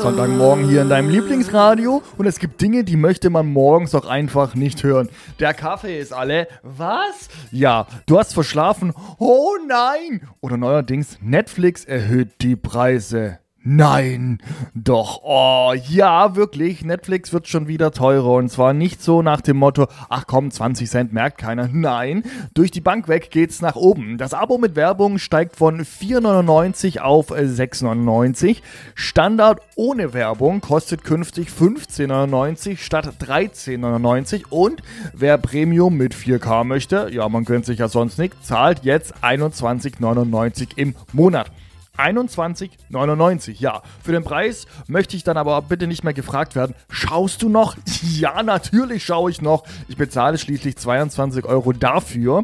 Sonntagmorgen hier in deinem Lieblingsradio und es gibt Dinge, die möchte man morgens doch einfach nicht hören. Der Kaffee ist alle. Was? Ja, du hast verschlafen. Oh nein! Oder neuerdings, Netflix erhöht die Preise. Nein, doch, oh, ja, wirklich, Netflix wird schon wieder teurer und zwar nicht so nach dem Motto, ach komm, 20 Cent merkt keiner, nein, durch die Bank weg geht's nach oben. Das Abo mit Werbung steigt von 4,99 auf 6,99, Standard ohne Werbung kostet künftig 15,99 statt 13,99 und wer Premium mit 4K möchte, ja, man gönnt sich ja sonst nicht, zahlt jetzt 21,99 im Monat. 21,99, ja. Für den Preis möchte ich dann aber bitte nicht mehr gefragt werden, schaust du noch? Ja, natürlich schaue ich noch. Ich bezahle schließlich 22 Euro dafür.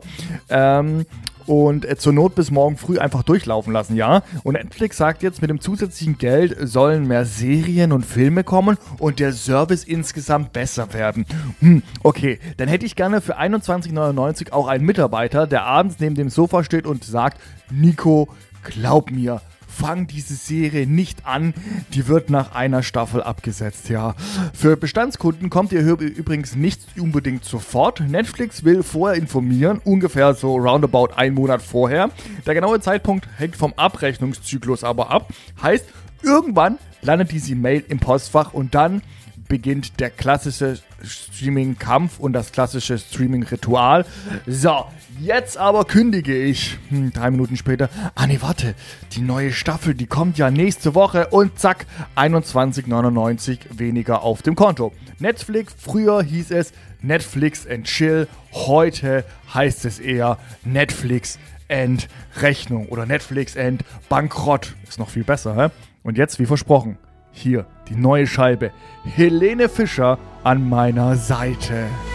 Und zur Not bis morgen früh einfach durchlaufen lassen, ja? Und Netflix sagt jetzt, mit dem zusätzlichen Geld sollen mehr Serien und Filme kommen und der Service insgesamt besser werden. Okay, dann hätte ich gerne für 21,99 auch einen Mitarbeiter, der abends neben dem Sofa steht und sagt, Nico, glaub mir, fang diese Serie nicht an, die wird nach einer Staffel abgesetzt, ja. Für Bestandskunden kommt ihr übrigens nicht unbedingt sofort. Netflix will vorher informieren, ungefähr so roundabout einen Monat vorher. Der genaue Zeitpunkt hängt vom Abrechnungszyklus aber ab. Heißt, irgendwann landet diese Mail im Postfach und dann beginnt der klassische Streaming-Kampf und das klassische Streaming-Ritual. So, jetzt aber kündige ich. 3 Minuten später. Nee, warte. Die neue Staffel, die kommt ja nächste Woche und zack, 21,99 weniger auf dem Konto. Netflix, früher hieß es Netflix and Chill. Heute heißt es eher Netflix and Rechnung oder Netflix and Bankrott. Ist noch viel besser, hä? Und jetzt, wie versprochen, hier die neue Scheibe. Helene Fischer an meiner Seite.